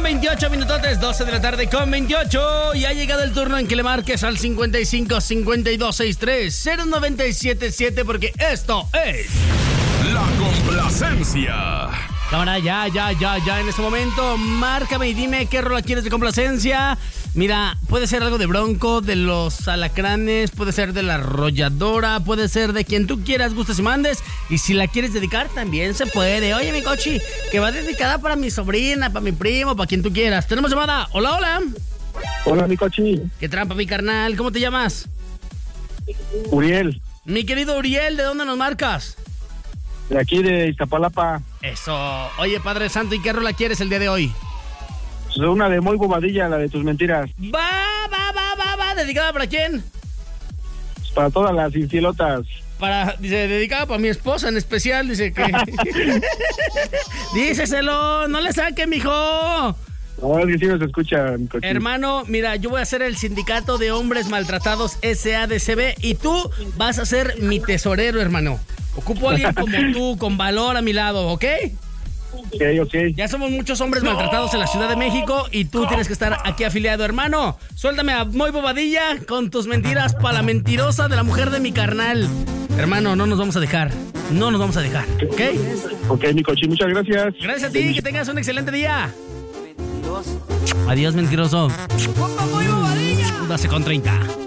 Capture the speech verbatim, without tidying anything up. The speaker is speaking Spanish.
veintiocho minutotes, doce de la tarde con veintiocho. Y ha llegado el turno en que le marques al cincuenta y cinco, cincuenta y dos, sesenta y tres, cero noventa y siete siete, porque esto es La Complacencia. Cámara, ya, ya, ya, ya, en este momento, márcame y dime qué rola quieres de complacencia. Mira, puede ser algo de Bronco, de los Alacranes, puede ser de La Arrolladora, puede ser de quien tú quieras, gustes y mandes. Y si la quieres dedicar, también se puede. Oye, mi cochi, que va dedicada para mi sobrina, para mi primo, para quien tú quieras. Tenemos llamada. Hola, hola. Hola, mi cochi. Qué trampa, mi carnal. ¿Cómo te llamas? Uriel, Mi querido Uriel, ¿de dónde nos marcas? de aquí de Iztapalapa. Eso. Oye, Padre Santo, ¿y qué rola quieres el día de hoy? Soy una de muy bobadilla, la de tus mentiras. Va, va, va, va, va. ¿Dedicada para quién? Para todas las infielotas. Para, dice, dedicada para mi esposa en especial, dice que... Díceselo, no le saque, mijo. No, es que sí nos escucha, mi cochi. Hermano, mira, yo voy a ser el sindicato de hombres maltratados S A D C B y tú vas a ser mi tesorero, hermano. Ocupo a alguien como tú, con valor a mi lado, ¿ok? Ok, ok. Ya somos muchos hombres maltratados en la Ciudad de México y tú tienes que estar aquí afiliado, hermano. Suéltame a Muy Bobadilla con tus mentiras para la mentirosa de la mujer de mi carnal. Hermano, no nos vamos a dejar. No nos vamos a dejar, ¿ok? Ok, mi cochi, muchas gracias. Gracias a ti, que tengas un excelente día. Adiós, mentiroso. doce con treinta.